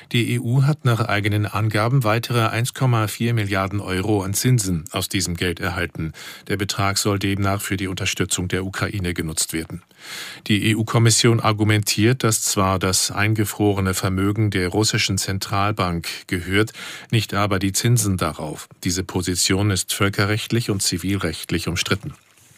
Die EU hat nach eigenen Angaben weitere 1,4 Milliarden Euro an Zinsen aus diesem Geld erhalten. Der Betrag soll demnach für die Unterstützung der Ukraine genutzt werden. Die EU-Kommission argumentiert, dass zwar das eingefrorene Vermögen der russischen Zentralbank gehört, nicht aber die Zinsen darauf. Diese Position ist völkerrechtlich und zivilrechtlich umstritten.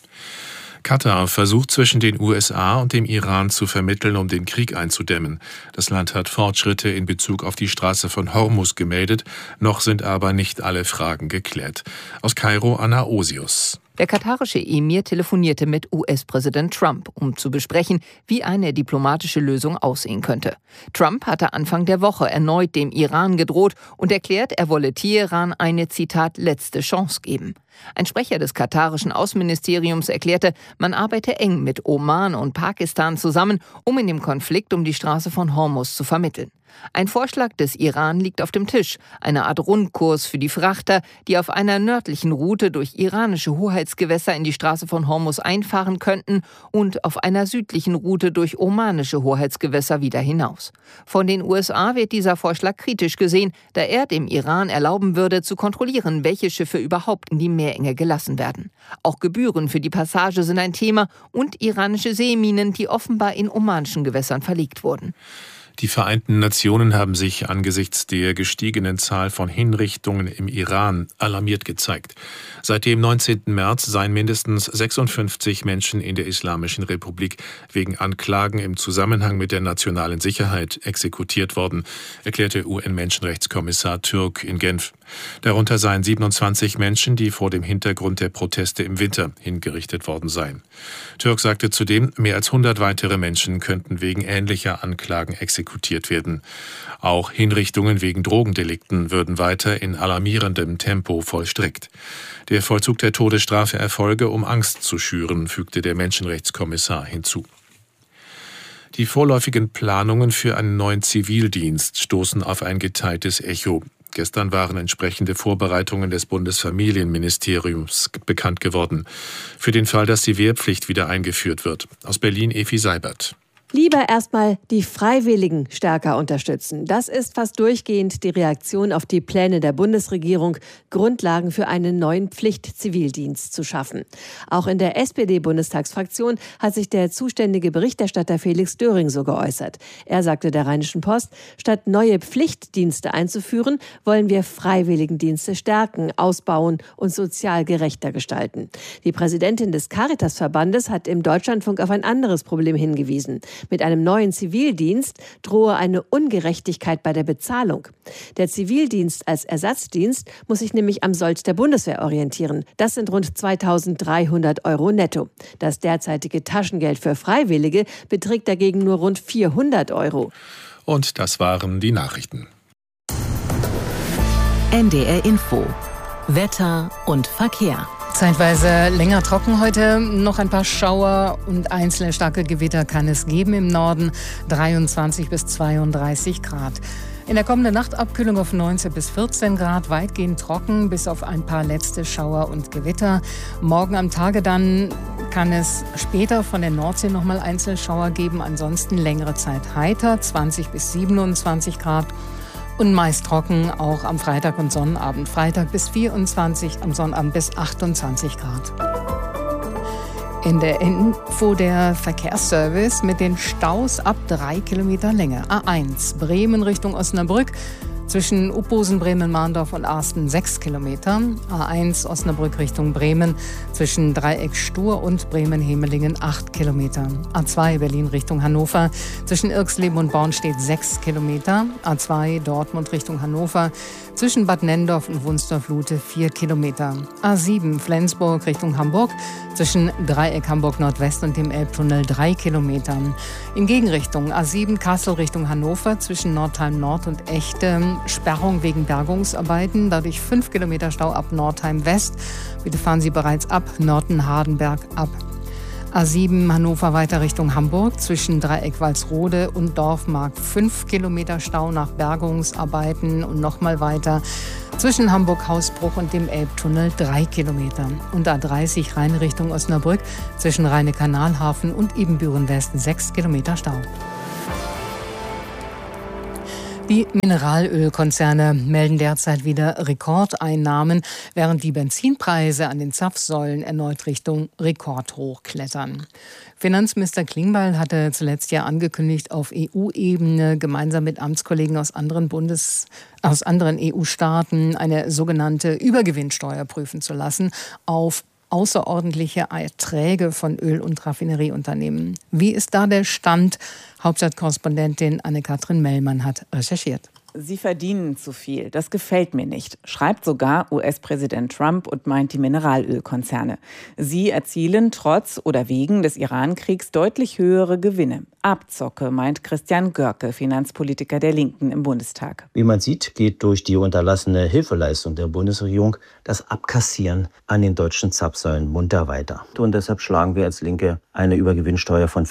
Katar versucht zwischen den USA und dem Iran zu vermitteln, um den Krieg einzudämmen. Das Land hat Fortschritte in Bezug auf die Straße von Hormuz gemeldet, noch sind aber nicht alle Fragen geklärt. Aus Kairo Anna Osius. Der katarische Emir telefonierte mit US-Präsident Trump, um zu besprechen, wie eine diplomatische Lösung aussehen könnte. Trump hatte Anfang der Woche erneut dem Iran gedroht und erklärt, er wolle Teheran eine, Zitat, letzte Chance geben. Ein Sprecher des katarischen Außenministeriums erklärte, man arbeite eng mit Oman und Pakistan zusammen, um in dem Konflikt um die Straße von Hormuz zu vermitteln. Ein Vorschlag des Iran liegt auf dem Tisch, eine Art Rundkurs für die Frachter, die auf einer nördlichen Route durch iranische Hoheitsgewässer in die Straße von Hormuz einfahren könnten und auf einer südlichen Route durch omanische Hoheitsgewässer wieder hinaus. Von den USA wird dieser Vorschlag kritisch gesehen, da er dem Iran erlauben würde, zu kontrollieren, welche Schiffe überhaupt in die Meerenge gelassen werden. Auch Gebühren für die Passage sind ein Thema und iranische Seeminen, die offenbar in omanischen Gewässern verlegt wurden. Die Vereinten Nationen haben sich angesichts der gestiegenen Zahl von Hinrichtungen im Iran alarmiert gezeigt. Seit dem 19. März seien mindestens 56 Menschen in der Islamischen Republik wegen Anklagen im Zusammenhang mit der nationalen Sicherheit exekutiert worden, erklärte UN-Menschenrechtskommissar Türk in Genf. Darunter seien 27 Menschen, die vor dem Hintergrund der Proteste im Winter hingerichtet worden seien. Türk sagte zudem, mehr als 100 weitere Menschen könnten wegen ähnlicher Anklagen exekutiert werden. Auch Hinrichtungen wegen Drogendelikten würden weiter in alarmierendem Tempo vollstreckt. Der Vollzug der Todesstrafe erfolge, um Angst zu schüren, fügte der Menschenrechtskommissar hinzu. Die vorläufigen Planungen für einen neuen Zivildienst stoßen auf ein geteiltes Echo. Gestern waren entsprechende Vorbereitungen des Bundesfamilienministeriums bekannt geworden. Für den Fall, dass die Wehrpflicht wieder eingeführt wird. Aus Berlin Evi Seibert. Lieber erstmal die Freiwilligen stärker unterstützen. Das ist fast durchgehend die Reaktion auf die Pläne der Bundesregierung, Grundlagen für einen neuen Pflichtzivildienst zu schaffen. Auch in der SPD-Bundestagsfraktion hat sich der zuständige Berichterstatter Felix Döring so geäußert. Er sagte der Rheinischen Post, statt neue Pflichtdienste einzuführen, wollen wir Freiwilligendienste stärken, ausbauen und sozial gerechter gestalten. Die Präsidentin des Caritas-Verbandes hat im Deutschlandfunk auf ein anderes Problem hingewiesen. Mit einem neuen Zivildienst drohe eine Ungerechtigkeit bei der Bezahlung. Der Zivildienst als Ersatzdienst muss sich nämlich am Sold der Bundeswehr orientieren. Das sind rund 2.300 € netto. Das derzeitige Taschengeld für Freiwillige beträgt dagegen nur rund 400 €. Und das waren die Nachrichten. NDR Info. Wetter und Verkehr. Zeitweise länger trocken heute, noch ein paar Schauer und einzelne starke Gewitter kann es geben im Norden, 23 bis 32 Grad. In der kommenden Nacht Abkühlung auf 19 bis 14 Grad, weitgehend trocken, bis auf ein paar letzte Schauer und Gewitter. Morgen am Tage dann kann es später von der Nordsee nochmal Einzelschauer geben, ansonsten längere Zeit heiter, 20 bis 27 Grad. Und meist trocken, auch am Freitag und Sonnabend. Freitag bis 24, am Sonnabend bis 28 Grad. In der Info der Verkehrsservice mit den Staus ab 3 Kilometer Länge. A1 Bremen Richtung Osnabrück. Zwischen Upposen, Bremen-Mahndorf und Arsten 6 Kilometer. A1 Osnabrück Richtung Bremen. Zwischen Dreieck Stur und Bremen-Hemelingen 8 Kilometer. A2 Berlin Richtung Hannover. Zwischen Irxleben und Bornstedt 6 Kilometer. A2 Dortmund Richtung Hannover. Zwischen Bad Nenndorf und Wunsdorf-Lute 4 Kilometer. A7 Flensburg Richtung Hamburg. Zwischen Dreieck Hamburg Nordwest und dem Elbtunnel 3 Kilometer. In Gegenrichtung A7 Kassel Richtung Hannover. Zwischen Nordheim Nord und Echte. Sperrung wegen Bergungsarbeiten, dadurch 5 Kilometer Stau ab Nordheim West. Bitte fahren Sie bereits ab Norden-Hardenberg ab. A7 Hannover weiter Richtung Hamburg, zwischen Dreieck Walsrode und Dorfmark 5 Kilometer Stau nach Bergungsarbeiten und nochmal weiter. Zwischen Hamburg-Hausbruch und dem Elbtunnel 3 Kilometer. Und A30 Rhein Richtung Osnabrück, zwischen Rheine-Kanalhafen und Ibbenbüren West 6 Kilometer Stau. Die Mineralölkonzerne melden derzeit wieder Rekordeinnahmen, während die Benzinpreise an den Zapfsäulen erneut Richtung Rekordhoch klettern. Finanzminister Klingbeil hatte zuletzt ja angekündigt, auf EU-Ebene gemeinsam mit Amtskollegen aus anderen EU-Staaten eine sogenannte Übergewinnsteuer prüfen zu lassen auf außerordentliche Erträge von Öl- und Raffinerieunternehmen. Wie ist da der Stand? Hauptstadtkorrespondentin Anne-Kathrin Mellmann hat recherchiert. Sie verdienen zu viel. Das gefällt mir nicht, schreibt sogar US-Präsident Trump und meint die Mineralölkonzerne. Sie erzielen trotz oder wegen des Iran-Kriegs deutlich höhere Gewinne. Abzocke, meint Christian Görke, Finanzpolitiker der Linken im Bundestag. Wie man sieht, geht durch die unterlassene Hilfeleistung der Bundesregierung das Abkassieren an den deutschen Zapfsäulen munter weiter. Und deshalb schlagen wir als Linke eine Übergewinnsteuer von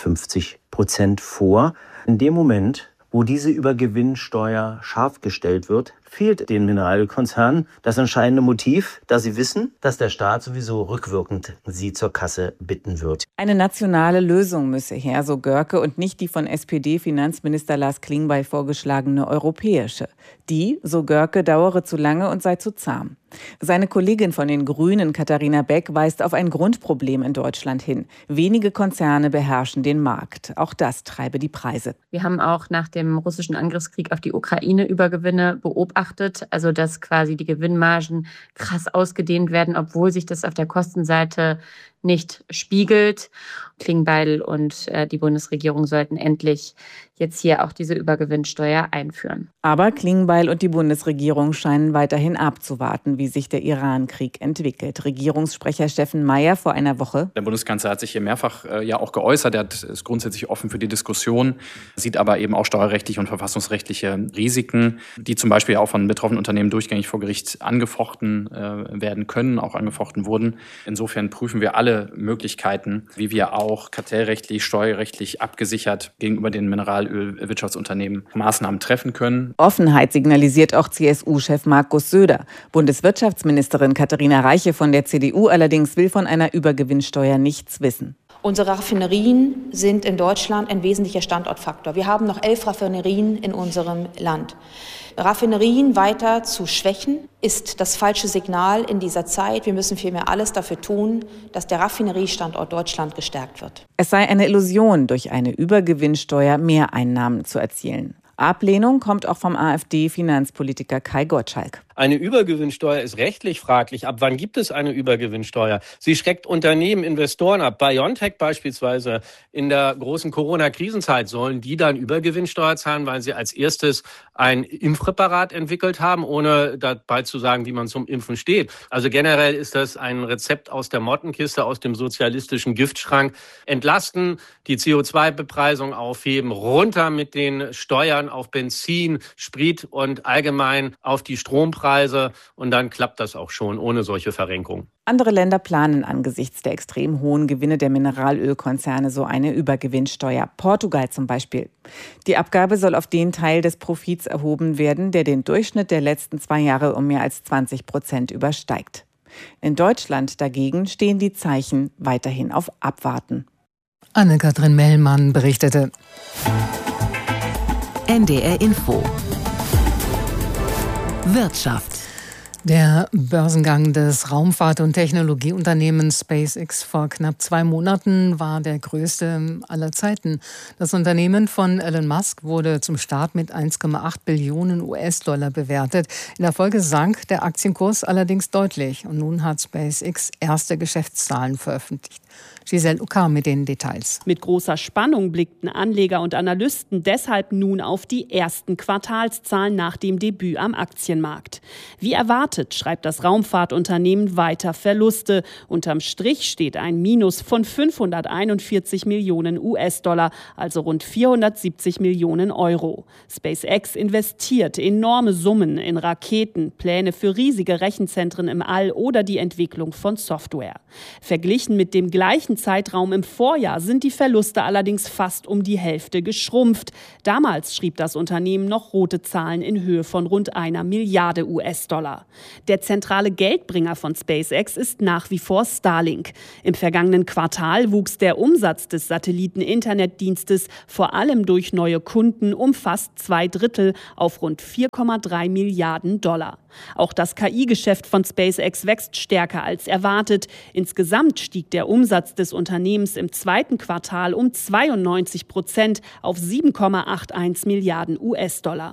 50% vor. In dem Moment, wo diese Übergewinnsteuer scharf gestellt wird, fehlt den Mineralölkonzernen das entscheidende Motiv, da sie wissen, dass der Staat sowieso rückwirkend sie zur Kasse bitten wird. Eine nationale Lösung müsse her, so Görke, und nicht die von SPD-Finanzminister Lars Klingbeil vorgeschlagene europäische. Die, so Görke, dauere zu lange und sei zu zahm. Seine Kollegin von den Grünen, Katharina Beck, weist auf ein Grundproblem in Deutschland hin. Wenige Konzerne beherrschen den Markt. Auch das treibe die Preise. Wir haben auch nach dem russischen Angriffskrieg auf die Ukraine Übergewinne beobachtet. Also dass quasi die Gewinnmargen krass ausgedehnt werden, obwohl sich das auf der Kostenseite nicht spiegelt. Klingbeil und die Bundesregierung sollten endlich jetzt hier auch diese Übergewinnsteuer einführen. Aber Klingbeil und die Bundesregierung scheinen weiterhin abzuwarten, wie sich der Iran-Krieg entwickelt. Regierungssprecher Steffen Mayer vor einer Woche. Der Bundeskanzler hat sich hier mehrfach auch geäußert. Er ist grundsätzlich offen für die Diskussion, sieht aber eben auch steuerrechtliche und verfassungsrechtliche Risiken, die zum Beispiel auch von betroffenen Unternehmen durchgängig vor Gericht angefochten werden können, auch angefochten wurden. Insofern prüfen wir alle Möglichkeiten, wie wir auch kartellrechtlich, steuerrechtlich abgesichert gegenüber den Mineralölwirtschaftsunternehmen Maßnahmen treffen können. Offenheit signalisiert auch CSU-Chef Markus Söder. Bundeswirtschaftsministerin Katharina Reiche von der CDU allerdings will von einer Übergewinnsteuer nichts wissen. Unsere Raffinerien sind in Deutschland ein wesentlicher Standortfaktor. Wir haben noch 11 Raffinerien in unserem Land. Raffinerien weiter zu schwächen, ist das falsche Signal in dieser Zeit. Wir müssen vielmehr alles dafür tun, dass der Raffineriestandort Deutschland gestärkt wird. Es sei eine Illusion, durch eine Übergewinnsteuer Mehreinnahmen zu erzielen. Ablehnung kommt auch vom AfD-Finanzpolitiker Kai Gottschalk. Eine Übergewinnsteuer ist rechtlich fraglich. Ab wann gibt es eine Übergewinnsteuer? Sie schreckt Unternehmen, Investoren ab. BioNTech beispielsweise in der großen Corona-Krisenzeit sollen die dann Übergewinnsteuer zahlen, weil sie als erstes ein Impfpräparat entwickelt haben, ohne dabei zu sagen, wie man zum Impfen steht. Also generell ist das ein Rezept aus der Mottenkiste, aus dem sozialistischen Giftschrank. Entlasten, die CO2-Bepreisung aufheben, runter mit den Steuern auf Benzin, Sprit und allgemein auf die Strompreise. Und dann klappt das auch schon ohne solche Verrenkung. Andere Länder planen angesichts der extrem hohen Gewinne der Mineralölkonzerne so eine Übergewinnsteuer. Portugal zum Beispiel. Die Abgabe soll auf den Teil des Profits erhoben werden, der den Durchschnitt der letzten 2 Jahre um mehr als 20% übersteigt. In Deutschland dagegen stehen die Zeichen weiterhin auf Abwarten. Anne-Kathrin Mellmann berichtete. NDR Info. Wirtschaft. Der Börsengang des Raumfahrt- und Technologieunternehmens SpaceX vor knapp 2 Monaten war der größte aller Zeiten. Das Unternehmen von Elon Musk wurde zum Start mit 1,8 Billionen US-Dollar bewertet. In der Folge sank der Aktienkurs allerdings deutlich. Und nun hat SpaceX erste Geschäftszahlen veröffentlicht. Giselle Uckar mit den Details. Mit großer Spannung blickten Anleger und Analysten deshalb nun auf die ersten Quartalszahlen nach dem Debüt am Aktienmarkt. Wie erwartet schreibt das Raumfahrtunternehmen weiter Verluste. Unterm Strich steht ein Minus von 541 Millionen US-Dollar, also rund 470 Millionen Euro. SpaceX investiert enorme Summen in Raketen, Pläne für riesige Rechenzentren im All oder die Entwicklung von Software. Verglichen mit dem gleichen Zeitraum im Vorjahr sind die Verluste allerdings fast um die Hälfte geschrumpft. Damals schrieb das Unternehmen noch rote Zahlen in Höhe von rund 1 Milliarde US-Dollar. Der zentrale Geldbringer von SpaceX ist nach wie vor Starlink. Im vergangenen Quartal wuchs der Umsatz des Satelliten-Internetdienstes vor allem durch neue Kunden um fast 2/3 auf rund 4,3 Milliarden $. Auch das KI-Geschäft von SpaceX wächst stärker als erwartet. Insgesamt stieg der Umsatz des Unternehmens im zweiten Quartal um 92% auf 7,81 Milliarden US-Dollar.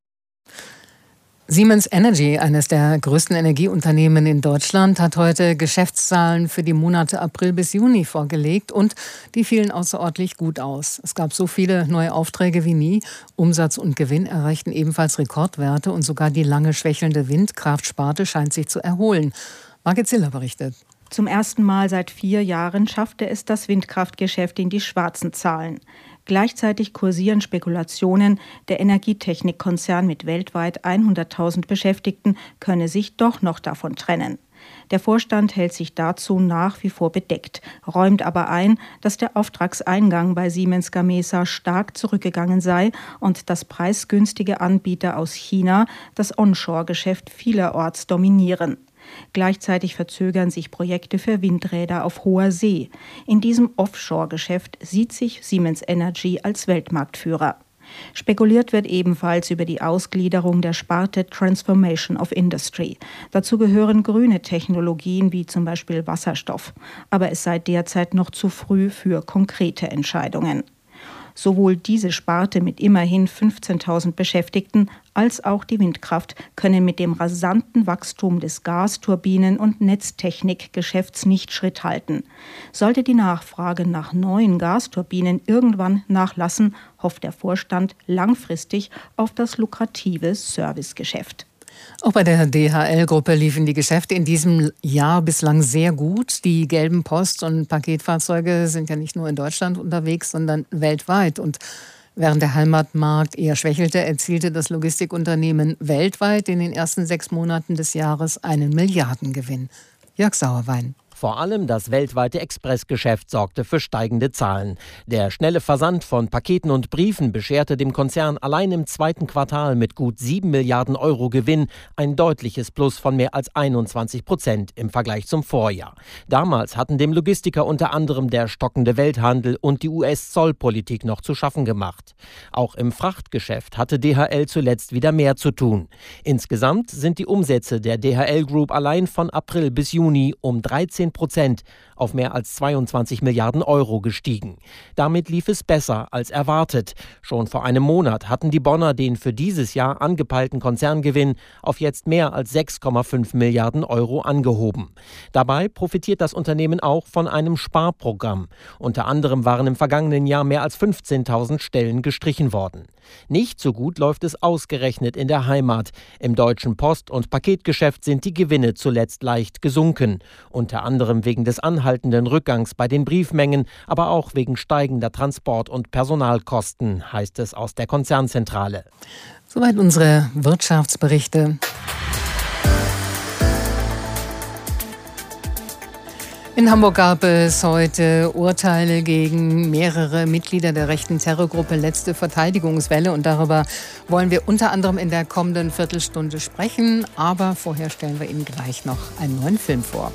Siemens Energy, eines der größten Energieunternehmen in Deutschland, hat heute Geschäftszahlen für die Monate April bis Juni vorgelegt und die fielen außerordentlich gut aus. Es gab so viele neue Aufträge wie nie. Umsatz und Gewinn erreichten ebenfalls Rekordwerte und sogar die lange schwächelnde Windkraftsparte scheint sich zu erholen. Margit Ziller berichtet. Zum ersten Mal seit 4 Jahren schaffte es das Windkraftgeschäft in die schwarzen Zahlen. Gleichzeitig kursieren Spekulationen, der Energietechnikkonzern mit weltweit 100.000 Beschäftigten könne sich doch noch davon trennen. Der Vorstand hält sich dazu nach wie vor bedeckt, räumt aber ein, dass der Auftragseingang bei Siemens Gamesa stark zurückgegangen sei und dass preisgünstige Anbieter aus China das Onshore-Geschäft vielerorts dominieren. Gleichzeitig verzögern sich Projekte für Windräder auf hoher See. In diesem Offshore-Geschäft sieht sich Siemens Energy als Weltmarktführer. Spekuliert wird ebenfalls über die Ausgliederung der Sparte Transformation of Industry. Dazu gehören grüne Technologien wie zum Beispiel Wasserstoff. Aber es sei derzeit noch zu früh für konkrete Entscheidungen. Sowohl diese Sparte mit immerhin 15.000 Beschäftigten als auch die Windkraft können mit dem rasanten Wachstum des Gasturbinen- und Netztechnikgeschäfts nicht Schritt halten. Sollte die Nachfrage nach neuen Gasturbinen irgendwann nachlassen, hofft der Vorstand langfristig auf das lukrative Servicegeschäft. Auch bei der DHL-Gruppe liefen die Geschäfte in diesem Jahr bislang sehr gut. Die gelben Post- und Paketfahrzeuge sind ja nicht nur in Deutschland unterwegs, sondern weltweit. Und während der Heimatmarkt eher schwächelte, erzielte das Logistikunternehmen weltweit in den ersten 6 Monaten des Jahres einen Milliardengewinn. Jörg Sauerwein. Vor allem das weltweite Expressgeschäft sorgte für steigende Zahlen. Der schnelle Versand von Paketen und Briefen bescherte dem Konzern allein im zweiten Quartal mit gut 7 Milliarden Euro Gewinn ein deutliches Plus von mehr als 21% im Vergleich zum Vorjahr. Damals hatten dem Logistiker unter anderem der stockende Welthandel und die US-Zollpolitik noch zu schaffen gemacht. Auch im Frachtgeschäft hatte DHL zuletzt wieder mehr zu tun. Insgesamt sind die Umsätze der DHL Group allein von April bis Juni um 13% auf mehr als 22 Milliarden Euro gestiegen. Damit lief es besser als erwartet. Schon vor einem Monat hatten die Bonner den für dieses Jahr angepeilten Konzerngewinn auf jetzt mehr als 6,5 Milliarden Euro angehoben. Dabei profitiert das Unternehmen auch von einem Sparprogramm. Unter anderem waren im vergangenen Jahr mehr als 15.000 Stellen gestrichen worden. Nicht so gut läuft es ausgerechnet in der Heimat. Im deutschen Post- und Paketgeschäft sind die Gewinne zuletzt leicht gesunken. Unter anderem wegen des anhaltenden Rückgangs bei den Briefmengen, aber auch wegen steigender Transport- und Personalkosten, heißt es aus der Konzernzentrale. Soweit unsere Wirtschaftsberichte. In Hamburg gab es heute Urteile gegen mehrere Mitglieder der rechten Terrorgruppe Letzte Verteidigungswelle. Und darüber wollen wir unter anderem in der kommenden Viertelstunde sprechen. Aber vorher stellen wir Ihnen gleich noch einen neuen Film vor.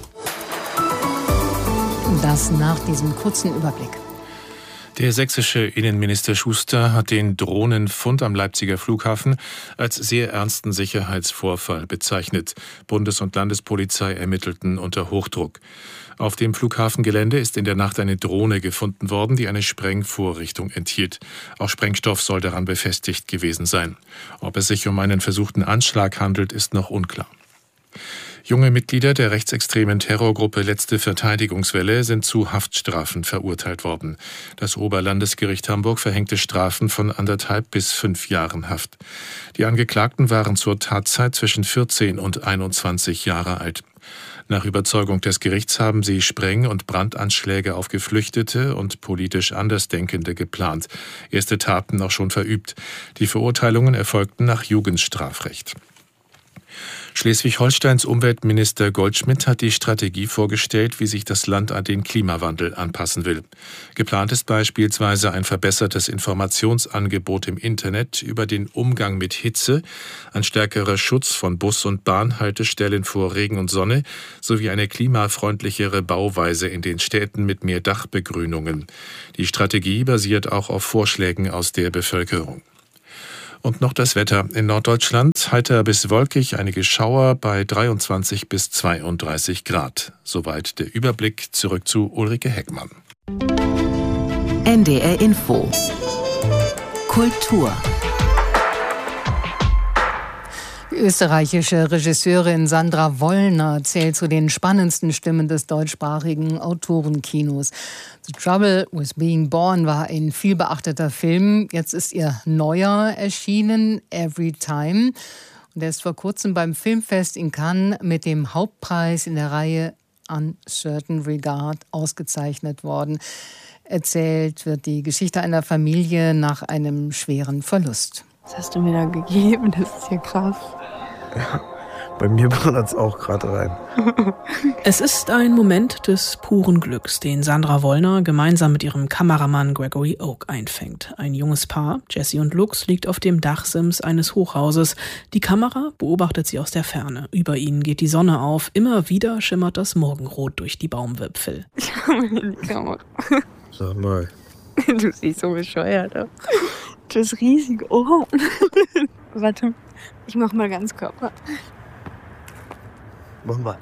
Das nach diesem kurzen Überblick. Der sächsische Innenminister Schuster hat den Drohnenfund am Leipziger Flughafen als sehr ernsten Sicherheitsvorfall bezeichnet. Bundes- und Landespolizei ermittelten unter Hochdruck. Auf dem Flughafengelände ist in der Nacht eine Drohne gefunden worden, die eine Sprengvorrichtung enthielt. Auch Sprengstoff soll daran befestigt gewesen sein. Ob es sich um einen versuchten Anschlag handelt, ist noch unklar. Junge Mitglieder der rechtsextremen Terrorgruppe Letzte Verteidigungswelle sind zu Haftstrafen verurteilt worden. Das Oberlandesgericht Hamburg verhängte Strafen von 1,5 bis 5 Jahren Haft. Die Angeklagten waren zur Tatzeit zwischen 14 und 21 Jahre alt. Nach Überzeugung des Gerichts haben sie Spreng- und Brandanschläge auf Geflüchtete und politisch Andersdenkende geplant. Erste Taten auch schon verübt. Die Verurteilungen erfolgten nach Jugendstrafrecht. Schleswig-Holsteins Umweltminister Goldschmidt hat die Strategie vorgestellt, wie sich das Land an den Klimawandel anpassen will. Geplant ist beispielsweise ein verbessertes Informationsangebot im Internet über den Umgang mit Hitze, ein stärkerer Schutz von Bus- und Bahnhaltestellen vor Regen und Sonne sowie eine klimafreundlichere Bauweise in den Städten mit mehr Dachbegrünungen. Die Strategie basiert auch auf Vorschlägen aus der Bevölkerung. Und noch das Wetter. In Norddeutschland heiter bis wolkig, einige Schauer bei 23 bis 32 Grad. Soweit der Überblick. Zurück zu Ulrike Heckmann. NDR Info. Kultur. Die österreichische Regisseurin Sandra Wollner zählt zu den spannendsten Stimmen des deutschsprachigen Autorenkinos. The Trouble with Being Born war ein vielbeachteter Film. Jetzt ist ihr neuer erschienen, Every Time. Und er ist vor kurzem beim Filmfest in Cannes mit dem Hauptpreis in der Reihe Uncertain Regard ausgezeichnet worden. Erzählt wird die Geschichte einer Familie nach einem schweren Verlust. Was hast du mir da gegeben? Das ist ja krass. Ja, bei mir wandert es auch gerade rein. Es ist ein Moment des puren Glücks, den Sandra Wollner gemeinsam mit ihrem Kameramann Gregory Oak einfängt. Ein junges Paar, Jessie und Lux, liegt auf dem Dachsims eines Hochhauses. Die Kamera beobachtet sie aus der Ferne. Über ihnen geht die Sonne auf. Immer wieder schimmert das Morgenrot durch die Baumwipfel. Ich habe mir die Kamera. Sag mal. Du siehst so bescheuert aus. Das riesige Ohr. Warte, ich mach mal ganz Körper. Mach mal.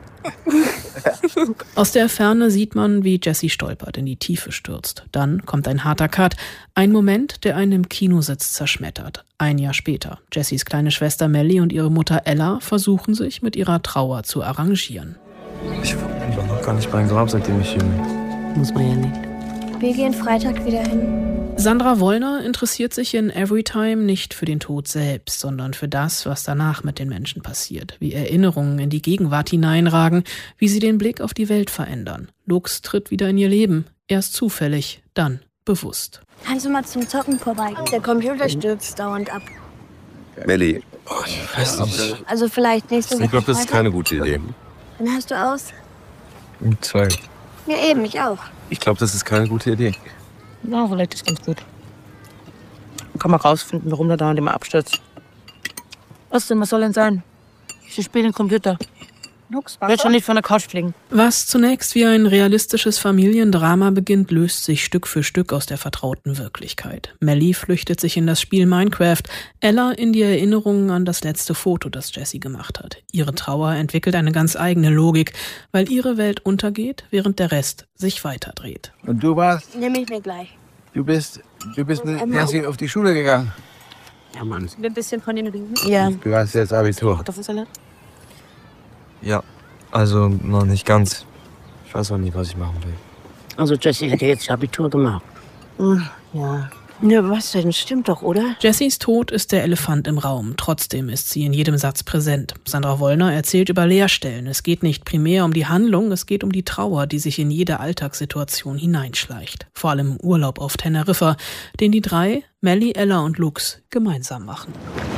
Aus der Ferne sieht man, wie Jessie stolpert, in die Tiefe stürzt. Dann kommt ein harter Cut. Ein Moment, der einen im Kinositz zerschmettert. Ein Jahr später. Jessies kleine Schwester Melly und ihre Mutter Ella versuchen sich mit ihrer Trauer zu arrangieren. Ich war noch gar nicht beim Grab, seitdem ich hier bin. Muss man ja nicht. Wir gehen Freitag wieder hin. Sandra Wollner interessiert sich in Everytime nicht für den Tod selbst, sondern für das, was danach mit den Menschen passiert. Wie Erinnerungen in die Gegenwart hineinragen, wie sie den Blick auf die Welt verändern. Lux tritt wieder in ihr Leben. Erst zufällig, dann bewusst. Kannst du mal zum Zocken vorbei? Der Computer stürzt dauernd ab. Melly. Oh, ich weiß nicht. Also vielleicht nächste Woche. Ich glaube, das ist keine gute Idee. Wann hast du aus? 2. Ja eben, ich auch. Ich glaube, das ist keine gute Idee. Ja, vielleicht ist ganz gut. Dann kann man rausfinden, warum der dauernd immer abstürzt. Was denn, was soll denn sein? Ich spiele den Computer. Ich will schon nicht von der Couch fliegen. Was zunächst wie ein realistisches Familiendrama beginnt, löst sich Stück für Stück aus der vertrauten Wirklichkeit. Melly flüchtet sich in das Spiel Minecraft, Ella in die Erinnerungen an das letzte Foto, das Jessie gemacht hat. Ihre Trauer entwickelt eine ganz eigene Logik, weil ihre Welt untergeht, während der Rest sich weiterdreht. Und du warst? Nehme ich mir gleich. Du bist mit Jessie auf die Schule gegangen? Ja, Mann. Ich will ein bisschen von den Rüben. Ja. Du hast jetzt Abitur. Kartoffelsalat? Ja, also noch nicht ganz. Ich weiß auch nicht, was ich machen will. Also Jessie hat ja jetzt Abitur gemacht. Ja. Ja, was denn? Stimmt doch, oder? Jessies Tod ist der Elefant im Raum. Trotzdem ist sie in jedem Satz präsent. Sandra Wollner erzählt über Leerstellen. Es geht nicht primär um die Handlung, es geht um die Trauer, die sich in jede Alltagssituation hineinschleicht. Vor allem im Urlaub auf Teneriffa, den die drei, Melly, Ella und Lux, gemeinsam machen.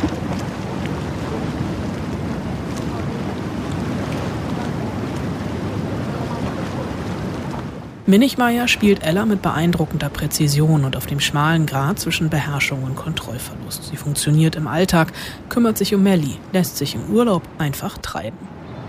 Minichmeier spielt Ella mit beeindruckender Präzision und auf dem schmalen Grat zwischen Beherrschung und Kontrollverlust. Sie funktioniert im Alltag, kümmert sich um Melly, lässt sich im Urlaub einfach treiben.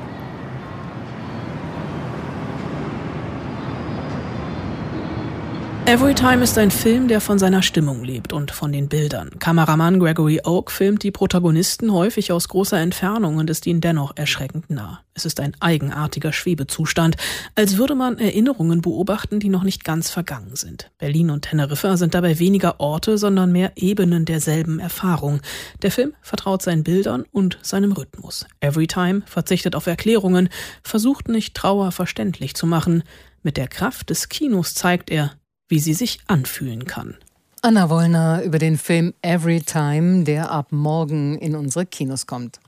Everytime ist ein Film, der von seiner Stimmung lebt und von den Bildern. Kameramann Gregory Oak filmt die Protagonisten häufig aus großer Entfernung und ist ihnen dennoch erschreckend nah. Es ist ein eigenartiger Schwebezustand, als würde man Erinnerungen beobachten, die noch nicht ganz vergangen sind. Berlin und Teneriffa sind dabei weniger Orte, sondern mehr Ebenen derselben Erfahrung. Der Film vertraut seinen Bildern und seinem Rhythmus. Everytime verzichtet auf Erklärungen, versucht nicht Trauer verständlich zu machen. Mit der Kraft des Kinos zeigt er, wie sie sich anfühlen kann. Anna Wollner über den Film Everytime, der ab morgen in unsere Kinos kommt.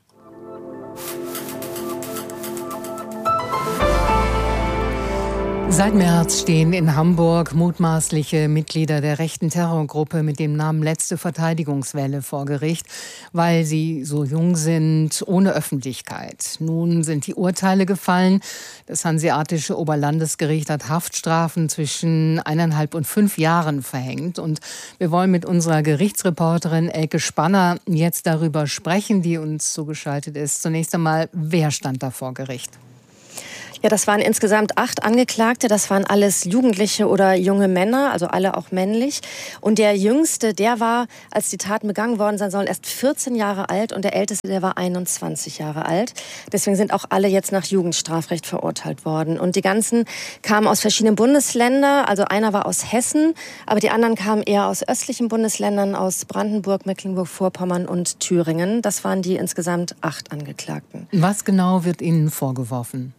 Seit März stehen in Hamburg mutmaßliche Mitglieder der rechten Terrorgruppe mit dem Namen Letzte Verteidigungswelle vor Gericht, weil sie so jung sind, ohne Öffentlichkeit. Nun sind die Urteile gefallen. Das Hanseatische Oberlandesgericht hat Haftstrafen zwischen 1,5 und 5 Jahren verhängt. Und wir wollen mit unserer Gerichtsreporterin Elke Spanner jetzt darüber sprechen, die uns zugeschaltet ist. Zunächst einmal, wer stand da vor Gericht? Ja, das waren insgesamt 8 Angeklagte. Das waren alles Jugendliche oder junge Männer, also alle auch männlich. Und der Jüngste, der war, als die Taten begangen worden sein sollen, erst 14 Jahre alt. Und der Älteste, der war 21 Jahre alt. Deswegen sind auch alle jetzt nach Jugendstrafrecht verurteilt worden. Und die ganzen kamen aus verschiedenen Bundesländern. Also einer war aus Hessen, aber die anderen kamen eher aus östlichen Bundesländern, aus Brandenburg, Mecklenburg-Vorpommern und Thüringen. Das waren die insgesamt 8 Angeklagten. Was genau wird Ihnen vorgeworfen?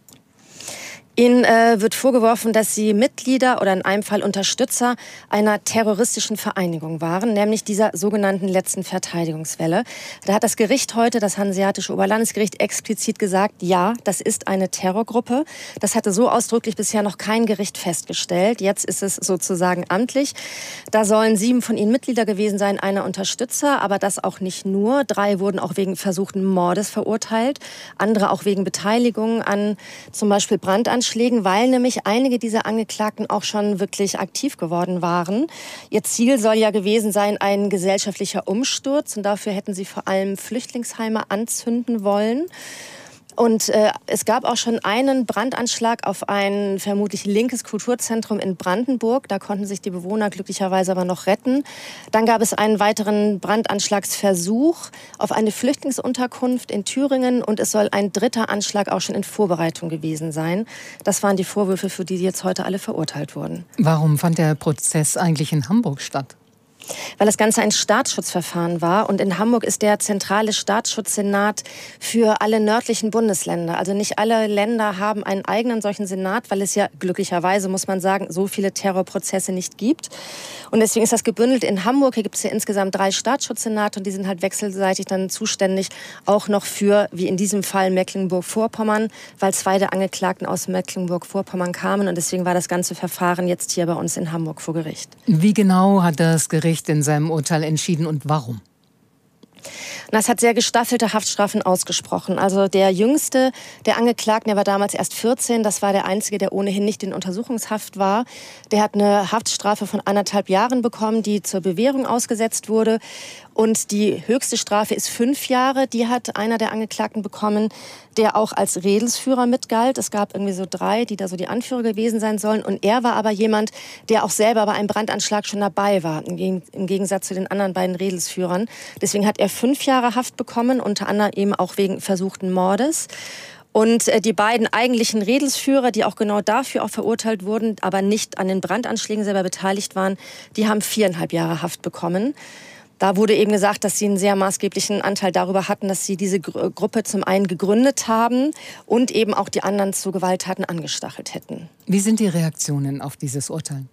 Ihnen wird vorgeworfen, dass sie Mitglieder oder in einem Fall Unterstützer einer terroristischen Vereinigung waren, nämlich dieser sogenannten Letzten Verteidigungswelle. Da hat das Gericht heute, das Hanseatische Oberlandesgericht, explizit gesagt, ja, das ist eine Terrorgruppe. Das hatte so ausdrücklich bisher noch kein Gericht festgestellt. Jetzt ist es sozusagen amtlich. Da sollen 7 von ihnen Mitglieder gewesen sein, einer Unterstützer, aber das auch nicht nur. 3 wurden auch wegen versuchten Mordes verurteilt, andere auch wegen Beteiligung an zum Beispiel Brandanschlägen, weil nämlich einige dieser Angeklagten auch schon wirklich aktiv geworden waren. Ihr Ziel soll ja gewesen sein, ein gesellschaftlicher Umsturz. Und dafür hätten sie vor allem Flüchtlingsheime anzünden wollen. Und es gab auch schon einen Brandanschlag auf ein vermutlich linkes Kulturzentrum in Brandenburg. Da konnten sich die Bewohner glücklicherweise aber noch retten. Dann gab es einen weiteren Brandanschlagsversuch auf eine Flüchtlingsunterkunft in Thüringen. Und es soll ein 3. Anschlag auch schon in Vorbereitung gewesen sein. Das waren die Vorwürfe, für die jetzt heute alle verurteilt wurden. Warum fand der Prozess eigentlich in Hamburg statt? Weil das Ganze ein Staatsschutzverfahren war. Und in Hamburg ist der zentrale Staatsschutzsenat für alle nördlichen Bundesländer. Also nicht alle Länder haben einen eigenen solchen Senat, weil es ja glücklicherweise, muss man sagen, so viele Terrorprozesse nicht gibt. Und deswegen ist das gebündelt in Hamburg. Hier gibt es ja insgesamt 3 Staatsschutzsenate und die sind halt wechselseitig dann zuständig auch noch für, wie in diesem Fall, Mecklenburg-Vorpommern, weil 2 der Angeklagten aus Mecklenburg-Vorpommern kamen. Und deswegen war das ganze Verfahren jetzt hier bei uns in Hamburg vor Gericht. Wie genau hat das Gericht in seinem Urteil entschieden und warum? Es hat sehr gestaffelte Haftstrafen ausgesprochen. Also der Jüngste der Angeklagten, der war damals erst 14, das war der Einzige, der ohnehin nicht in Untersuchungshaft war. Der hat eine Haftstrafe von 1,5 Jahren bekommen, die zur Bewährung ausgesetzt wurde. Und die höchste Strafe ist 5 Jahre. Die hat einer der Angeklagten bekommen, der auch als Redelsführer mitgalt. Es gab irgendwie so 3, die da so die Anführer gewesen sein sollen. Und er war aber jemand, der auch selber bei einem Brandanschlag schon dabei war, im Gegensatz zu den anderen beiden Redelsführern. Deswegen hat er 5 Jahre Haft bekommen, unter anderem eben auch wegen versuchten Mordes. Und die beiden eigentlichen Redelsführer, die auch genau dafür auch verurteilt wurden, aber nicht an den Brandanschlägen selber beteiligt waren, die haben 4,5 Jahre Haft bekommen. Da wurde eben gesagt, dass sie einen sehr maßgeblichen Anteil darüber hatten, dass sie diese Gruppe zum einen gegründet haben und eben auch die anderen zu Gewalttaten angestachelt hätten. Wie sind die Reaktionen auf dieses Urteil?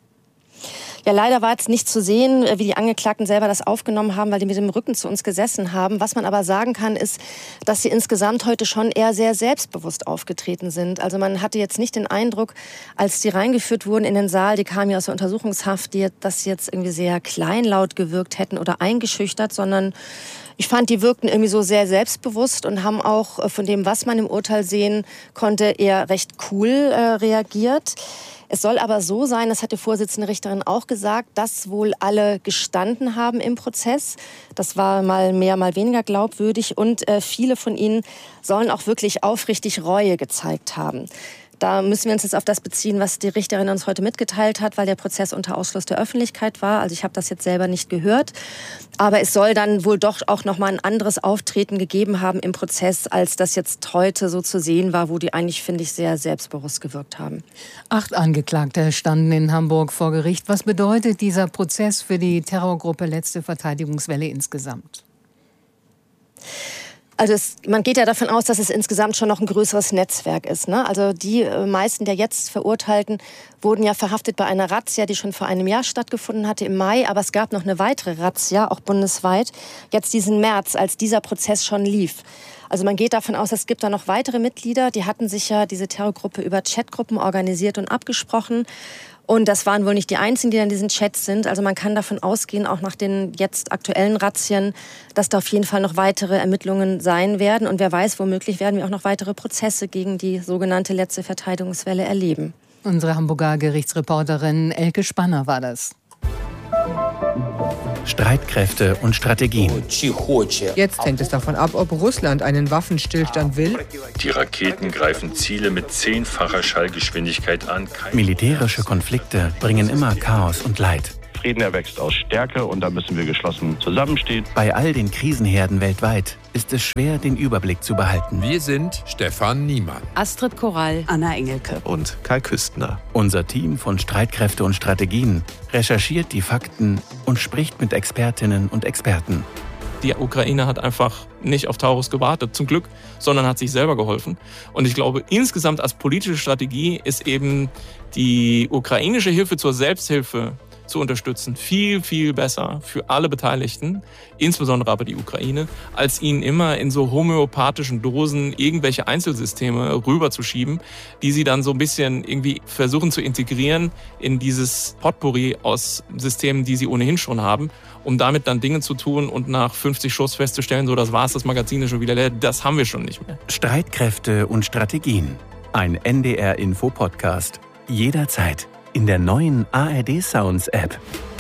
Ja, leider war jetzt nicht zu sehen, wie die Angeklagten selber das aufgenommen haben, weil die mit dem Rücken zu uns gesessen haben. Was man aber sagen kann, ist, dass sie insgesamt heute schon eher sehr selbstbewusst aufgetreten sind. Also man hatte jetzt nicht den Eindruck, als die reingeführt wurden in den Saal, die kamen ja aus der Untersuchungshaft, dass sie jetzt irgendwie sehr kleinlaut gewirkt hätten oder eingeschüchtert, sondern ich fand, die wirkten irgendwie so sehr selbstbewusst und haben auch von dem, was man im Urteil sehen konnte, eher recht cool reagiert. Es soll aber so sein, das hat die Vorsitzende Richterin auch gesagt, dass wohl alle gestanden haben im Prozess. Das war mal mehr, mal weniger glaubwürdig. Und viele von ihnen sollen auch wirklich aufrichtig Reue gezeigt haben. Da müssen wir uns jetzt auf das beziehen, was die Richterin uns heute mitgeteilt hat, weil der Prozess unter Ausschluss der Öffentlichkeit war. Also ich habe das jetzt selber nicht gehört. Aber es soll dann wohl doch auch noch mal ein anderes Auftreten gegeben haben im Prozess, als das jetzt heute so zu sehen war, wo die eigentlich, finde ich, sehr selbstbewusst gewirkt haben. 8 Angeklagte standen in Hamburg vor Gericht. Was bedeutet dieser Prozess für die Terrorgruppe Letzte Verteidigungswelle insgesamt? Also man geht ja davon aus, dass es insgesamt schon noch ein größeres Netzwerk ist, ne? Also die meisten der jetzt Verurteilten wurden ja verhaftet bei einer Razzia, die schon vor einem Jahr stattgefunden hatte, im Mai. Aber es gab noch eine weitere Razzia, auch bundesweit, jetzt diesen März, als dieser Prozess schon lief. Also man geht davon aus, es gibt da noch weitere Mitglieder. Die hatten sich ja diese Terrorgruppe über Chatgruppen organisiert und abgesprochen. Und das waren wohl nicht die einzigen, die in diesen Chats sind. Also man kann davon ausgehen, auch nach den jetzt aktuellen Razzien, dass da auf jeden Fall noch weitere Ermittlungen sein werden. Und wer weiß, womöglich werden wir auch noch weitere Prozesse gegen die sogenannte letzte Verteidigungswelle erleben. Unsere Hamburger Gerichtsreporterin Elke Spanner war das. Streitkräfte und Strategien. Jetzt hängt es davon ab, ob Russland einen Waffenstillstand will. Die Raketen greifen Ziele mit 10-facher Schallgeschwindigkeit an. Militärische Konflikte bringen immer Chaos und Leid. Frieden erwächst aus Stärke und da müssen wir geschlossen zusammenstehen. Bei all den Krisenherden weltweit ist es schwer, den Überblick zu behalten. Wir sind Stefan Niemann, Astrid Korall, Anna Engelke und Kai Küstner. Unser Team von Streitkräfte und Strategien recherchiert die Fakten und spricht mit Expertinnen und Experten. Die Ukraine hat einfach nicht auf Taurus gewartet, zum Glück, sondern hat sich selber geholfen. Und ich glaube, insgesamt als politische Strategie ist eben die ukrainische Hilfe zur Selbsthilfe zu unterstützen viel, viel besser für alle Beteiligten, insbesondere aber die Ukraine, als ihnen immer in so homöopathischen Dosen irgendwelche Einzelsysteme rüberzuschieben, die sie dann so ein bisschen irgendwie versuchen zu integrieren in dieses Potpourri aus Systemen, die sie ohnehin schon haben, um damit dann Dinge zu tun und nach 50 Schuss festzustellen, so das war's, das Magazin ist schon wieder leer, das haben wir schon nicht mehr. Streitkräfte und Strategien. Ein NDR-Info-Podcast. Jederzeit in der neuen ARD Sounds App.